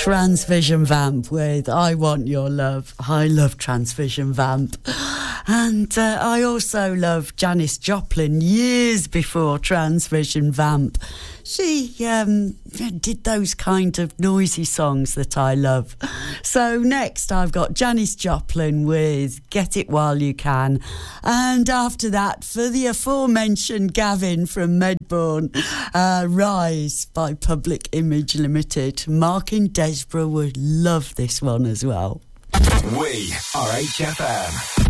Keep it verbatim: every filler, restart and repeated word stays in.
Transvision Vamp with I Want Your Love. I love Transvision Vamp. And uh, I also love Janis Joplin years before Transvision Vamp. She um, did those kind of noisy songs that I love. So next I've got Janis Joplin with Get It While You Can. And after that, for the aforementioned Gavin from Medbourne, uh, Rise by Public Image Limited. Mark in Desborough would love this one as well. We are H F M.